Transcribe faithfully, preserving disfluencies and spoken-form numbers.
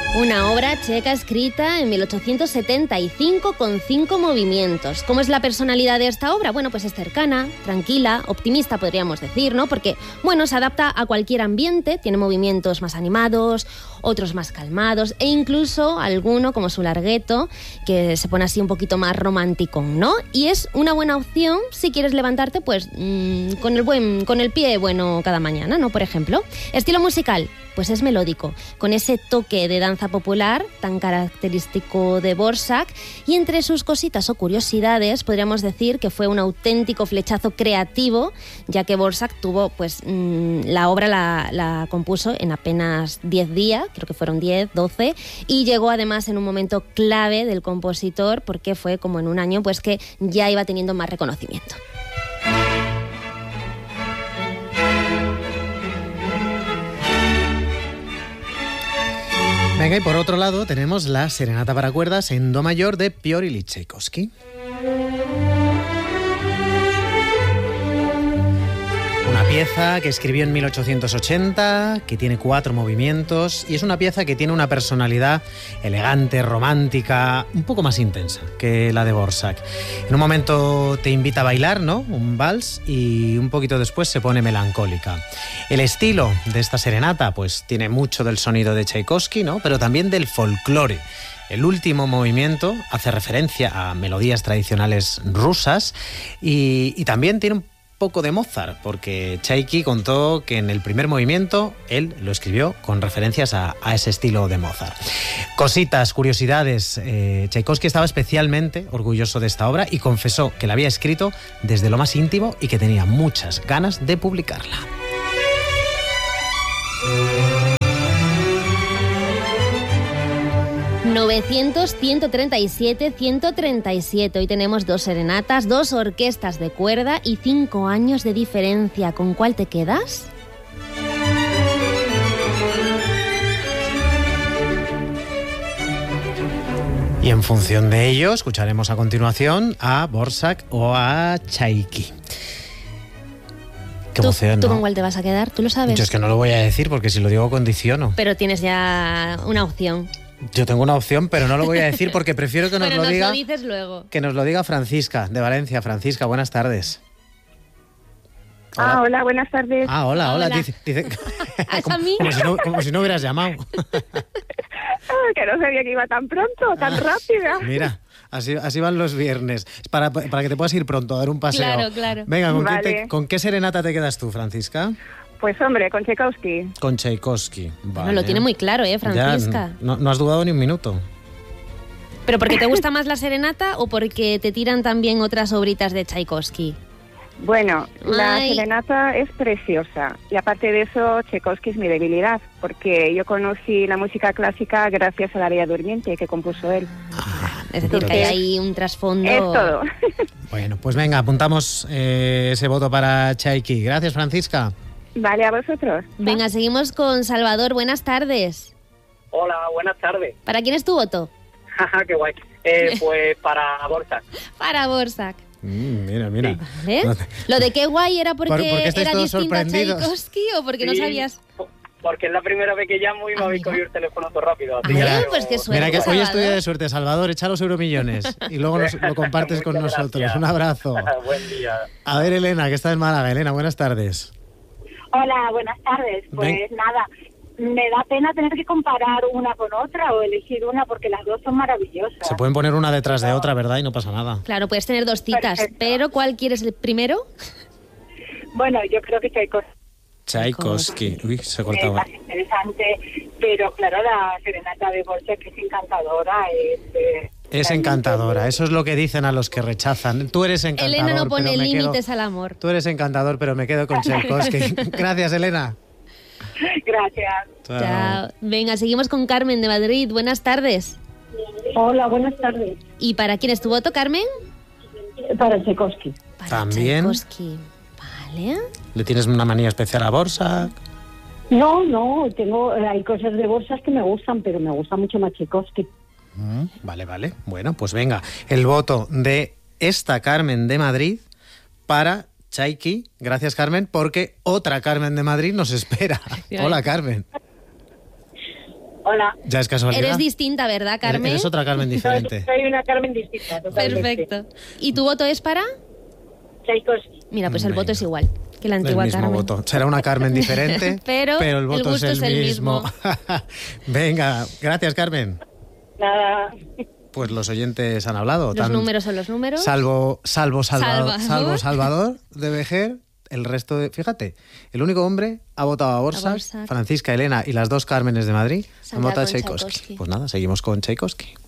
Una obra checa escrita en mil ochocientos setenta y cinco con cinco movimientos. ¿Cómo es la personalidad de esta obra? Bueno, pues es cercana, tranquila, optimista podríamos decir, ¿no? Porque, bueno, se adapta a cualquier ambiente, tiene movimientos más animados, otros más calmados e incluso alguno, como su largueto, que se pone así un poquito más romántico, ¿no? Y es una buena opción si quieres levantarte, pues, mmm, con el buen, con el pie bueno cada mañana, ¿no? Por ejemplo. Estilo musical, pues es melódico, con ese toque de danza popular tan característico de Dvořák, y entre sus cositas o curiosidades podríamos decir que fue un auténtico flechazo creativo, ya que Dvořák tuvo, pues, mmm, la obra la, la compuso en apenas diez días, creo que fueron diez, doce, y llegó además en un momento clave del compositor, porque fue como en un año pues que ya iba teniendo más reconocimiento. Venga, y por otro lado tenemos la Serenata para cuerdas en do mayor de Piotr Ilich Tchaikovsky. Una pieza que escribió en mil ochocientos ochenta, que tiene cuatro movimientos y es una pieza que tiene una personalidad elegante, romántica, un poco más intensa que la de Dvořák. En un momento te invita a bailar, ¿no? Un vals, y un poquito después se pone melancólica. El estilo de esta serenata pues tiene mucho del sonido de Tchaikovsky, ¿no? Pero también del folclore. El último movimiento hace referencia a melodías tradicionales rusas y, y también tiene un poco de Mozart, porque Tchaiki contó que en el primer movimiento él lo escribió con referencias a, a ese estilo de Mozart. Cositas, curiosidades. Eh, Tchaikovsky estaba especialmente orgulloso de esta obra y confesó que la había escrito desde lo más íntimo y que tenía muchas ganas de publicarla. novecientos, ciento treinta y siete, ciento treinta y siete. Hoy tenemos dos serenatas, dos orquestas de cuerda y cinco años de diferencia. ¿Con cuál te quedas? Y en función de ello, escucharemos a continuación a Dvořák o a Tchaiki. Qué ¿Tú, emoción, ¿Tú ¿no? con cuál te vas a quedar? ¿Tú lo sabes? Yo es que no lo voy a decir porque si lo digo condiciono. Pero tienes ya una opción. Yo tengo una opción, pero no lo voy a decir porque prefiero que nos bueno, lo nos diga. lo dices luego. Que nos lo diga Francisca, de Valencia. Francisca, buenas tardes. Hola. Ah, hola, buenas tardes. Ah, hola, hola. Hola. Dice, dice, ¿Es como, a mí? como, si no, como si no hubieras llamado. Ah, que no sabía que iba tan pronto, tan Ah, rápida. Mira, así, así van los viernes. Es para, para que te puedas ir pronto a dar un paseo. Claro, claro. Venga, ¿con, Vale. qué te, ¿con qué serenata te quedas tú, Francisca? Pues hombre, con Tchaikovsky. Con Tchaikovsky. Bueno, Vale. lo tiene muy claro, ¿eh, Francisca? Ya, no, no has dudado ni un minuto. ¿Pero porque te gusta más la serenata o porque te tiran también otras obritas de Tchaikovsky? Bueno, la Ay. serenata es preciosa y aparte de eso, Tchaikovsky es mi debilidad, porque yo conocí la música clásica gracias a La Bella Durmiente que compuso él. Ah, Es decir, que hay ahí un trasfondo... Es todo. Bueno, pues venga, apuntamos eh, ese voto para Tchaiki. Gracias, Francisca. Vale, a vosotros. Venga, seguimos con Salvador. Buenas tardes. Hola, buenas tardes. ¿Para quién es tu voto? Jaja, qué guay. Eh, pues para Dvořák. Para Dvořák. Mm, mira, mira. ¿Vale? Lo de qué guay era porque ¿Por- por qué estáis era todos distinta a sorprendidos? Tchaikovsky o porque no Sí, sabías... po- Porque es la primera vez que llamo y me Ah, habéis mira. cogido el teléfono todo rápido. así Mira, que- pues qué suerte. Mira que hoy Salvador. es tu día de suerte, Salvador. Echa los euromillones y luego nos, lo compartes con Muchas nosotros. gracias. Un abrazo. Buen día. A ver, Elena, que está en Málaga. Elena, buenas tardes. Hola, buenas tardes. Pues Ven. nada, me da pena tener que comparar una con otra o elegir una porque las dos son maravillosas. Se pueden poner una detrás de otra, ¿verdad? Y no pasa nada. Claro, puedes tener dos citas, Perfecto. pero ¿cuál quieres el primero? Bueno, yo creo que Tchaikovsky Tchaikovsky. Uy, se es cortaba. más interesante, pero claro, la serenata de Dvořák es encantadora. Es, eh, Es encantadora, eso es lo que dicen a los que rechazan. Tú eres encantador, Elena no pone pero me quedo- límites al amor. Tú eres encantador, pero me quedo con Tchaikovsky. Gracias, Elena. Gracias. Chao. Chao. Venga, seguimos con Carmen de Madrid. Buenas tardes. Hola, buenas tardes. ¿Y para quién es tu voto, Carmen? Para Tchaikovsky. Para También. Tchaikovsky. Vale. ¿Le tienes una manía especial a Dvořák? No, no, tengo, hay cosas de Dvořák que me gustan, pero me gusta mucho más Tchaikovsky. Mm, vale, vale. Bueno, pues venga. El voto de esta Carmen de Madrid para Tchaiki. Gracias, Carmen, porque otra Carmen de Madrid nos espera. Hola, Carmen. Hola. Ya es casualidad. Eres distinta, ¿verdad, Carmen? Eres otra Carmen diferente. Soy una Carmen distinta, totalmente. Perfecto. ¿Y tu voto es para? Tchaikovsky. Mira, pues el Venga. voto es igual que la El antigua mismo Carmen. voto. Será una Carmen diferente, Pero el el voto gusto es el, es el mismo. Venga, gracias, Carmen. Nada. Pues los oyentes han hablado. Los tan- números son los números. Salvo, salvo, Salvador, Salvador. salvo Salvador de Vejer, el resto de... Fíjate, el único hombre ha votado a Borsak, A Borsak. Francisca, Elena y las dos Cármenes de Madrid han Saldrá votado a con Tchaikovsky. Tchaikovsky. Pues nada, seguimos con Tchaikovsky.